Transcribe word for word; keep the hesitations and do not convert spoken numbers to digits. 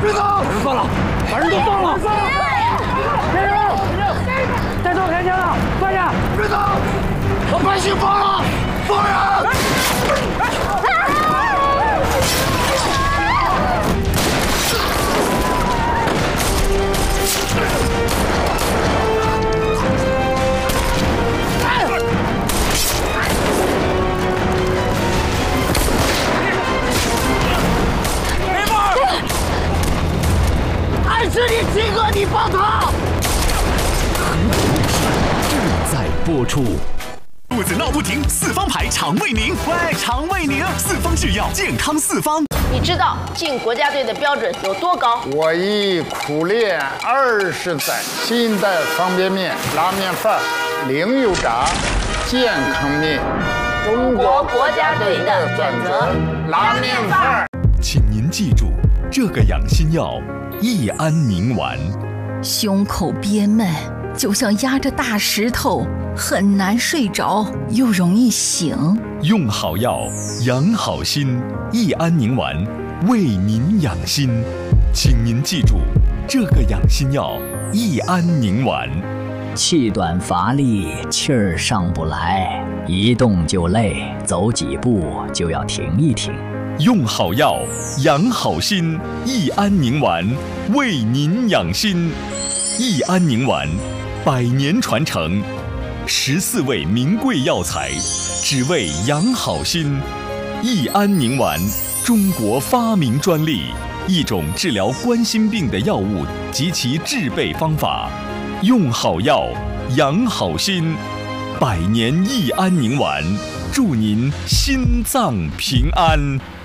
别走！放了，把人都放了！别人，带走开枪了，放下！别走！老百姓放了，放人！ 暗示你几个，你帮他。 正在播出。 肚子闹不停，四方牌肠胃宁。喂，肠胃宁，四方制药，健康四方。 你知道进国家队的标准有多高？ 我已苦练二十载，新一代方便面、拉面饭、零油炸、健康面，中国国家队的选择，拉面饭。 请您记住，这个养心药益安宁丸。 胸口憋闷，就像压着大石头。 很难睡着，又容易醒。 用好药，养好心。益安宁丸，为您养心。请您记住，这个养心药益安宁丸。 气短乏力，气儿上不来，一动就累，走几步就要停一停。 用好药，养好心。益安宁丸，为您养心。益安宁丸，百年传承。 十四味名贵药材，只为养好心。益安宁丸，中国发明专利，一种治疗冠心病的药物及其制备方法。用好药，养好心。百年益安宁丸，祝您心脏平安。